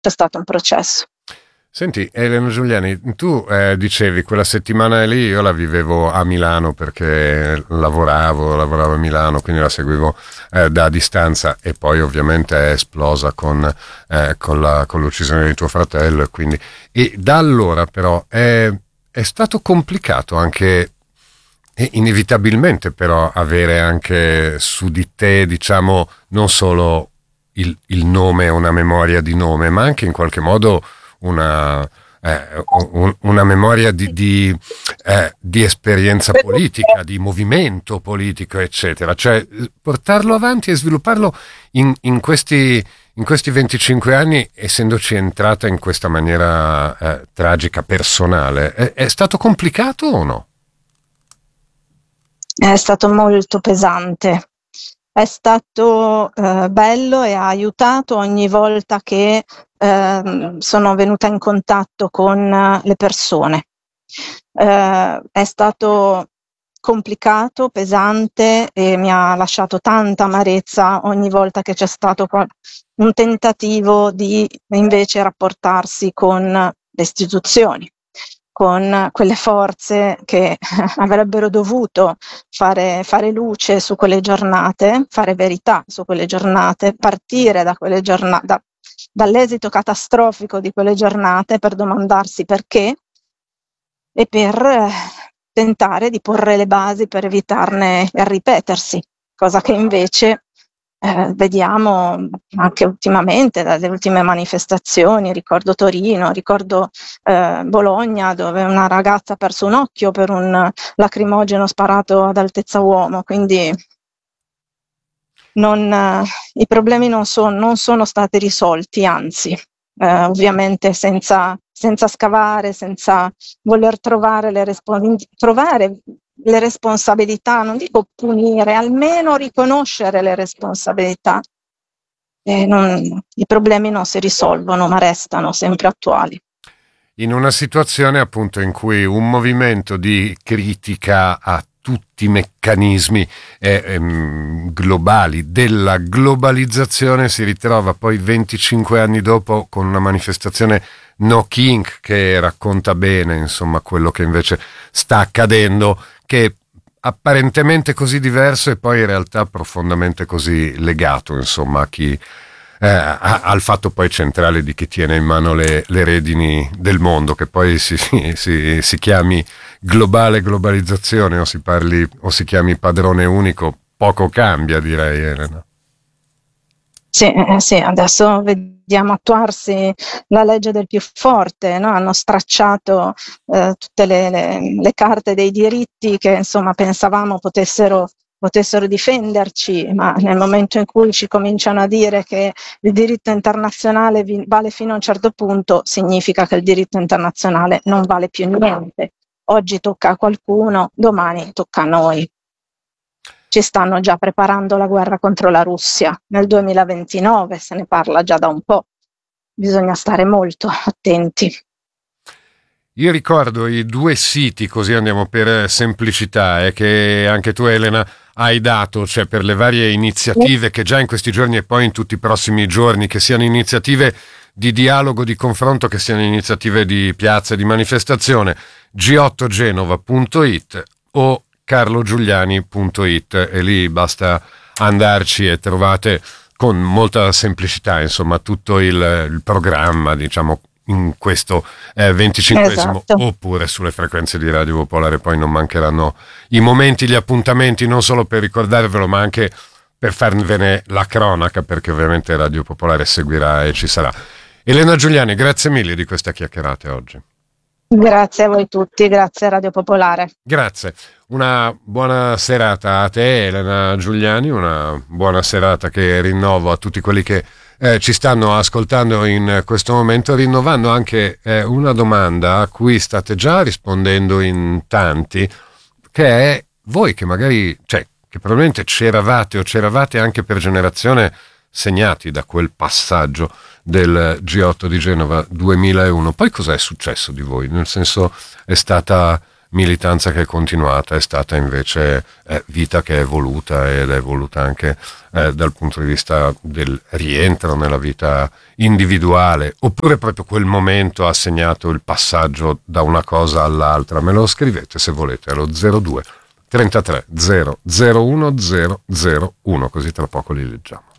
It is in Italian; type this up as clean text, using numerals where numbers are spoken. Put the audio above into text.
c'è stato un processo. Senti, Elena Giuliani, tu dicevi quella settimana lì io la vivevo a Milano perché lavoravo a Milano, quindi la seguivo da distanza e poi ovviamente è esplosa con l'uccisione di tuo fratello e da allora però è stato complicato anche inevitabilmente però avere anche su di te, diciamo, non solo il nome, una memoria di nome, ma anche in qualche modo una, una memoria di esperienza politica, di movimento politico, eccetera. Cioè, portarlo avanti e svilupparlo in questi 25 anni, essendoci entrata in questa maniera tragica, personale, è stato complicato o no? È stato molto pesante. È stato bello e ha aiutato ogni volta che sono venuta in contatto con le persone. È stato complicato, pesante e mi ha lasciato tanta amarezza ogni volta che c'è stato un tentativo di invece rapportarsi con le istituzioni, con quelle forze che avrebbero dovuto fare luce su quelle giornate, fare verità su quelle giornate, partire da quelle giornate, dall'esito catastrofico di quelle giornate per domandarsi perché e per tentare di porre le basi per evitarne il ripetersi, cosa che invece vediamo anche ultimamente dalle ultime manifestazioni. Ricordo Torino, ricordo Bologna, dove una ragazza ha perso un occhio per un lacrimogeno sparato ad altezza uomo, quindi i problemi non sono stati risolti, anzi, ovviamente senza scavare, senza voler trovare le responsabilità, non dico punire, almeno riconoscere le responsabilità. I problemi non si risolvono, ma restano sempre attuali. In una situazione appunto in cui un movimento di critica a tutti i meccanismi globali della globalizzazione si ritrova poi 25 anni dopo con una manifestazione No King che racconta bene insomma quello che invece sta accadendo, che è apparentemente così diverso e poi in realtà profondamente così legato insomma a chi al fatto poi centrale di chi tiene in mano le redini del mondo, che poi si chiami globalizzazione o si chiami padrone unico, poco cambia, direi, Elena. Sì, adesso vediamo attuarsi la legge del più forte, no? Hanno stracciato tutte le carte dei diritti che insomma pensavamo potessero difenderci, ma nel momento in cui ci cominciano a dire che il diritto internazionale vale fino a un certo punto, significa che il diritto internazionale non vale più niente. Oggi tocca a qualcuno, domani tocca a noi. Ci stanno già preparando la guerra contro la Russia nel 2029, se ne parla già da un po'. Bisogna stare molto attenti. Io ricordo i 2 siti, così andiamo per semplicità, che anche tu, Elena, hai dato, cioè per le varie iniziative che già in questi giorni e poi in tutti i prossimi giorni, che siano iniziative di dialogo, di confronto, che siano iniziative di piazza e di manifestazione, g8genova.it o carlogiuliani.it, e lì basta andarci e trovate con molta semplicità insomma tutto il programma, diciamo, in questo 25esimo, esatto. Oppure sulle frequenze di Radio Popolare poi non mancheranno i momenti, gli appuntamenti, non solo per ricordarvelo ma anche per farvene la cronaca, perché ovviamente Radio Popolare seguirà e ci sarà. Elena Giuliani, grazie mille di questa chiacchierata oggi. Grazie a voi tutti, grazie a Radio Popolare. Grazie, una buona serata a te, Elena Giuliani, una buona serata che rinnovo a tutti quelli che ci stanno ascoltando in questo momento, rinnovando anche una domanda a cui state già rispondendo in tanti, che è voi che magari, cioè che probabilmente c'eravate anche per generazione segnati da quel passaggio del G8 di Genova 2001. Poi cos'è successo di voi? Nel senso, è stata militanza che è continuata è stata invece vita che è evoluta, ed è evoluta anche dal punto di vista del rientro nella vita individuale, oppure proprio quel momento ha segnato il passaggio da una cosa all'altra. Me lo scrivete se volete allo 02 33 001 001, così tra poco li leggiamo.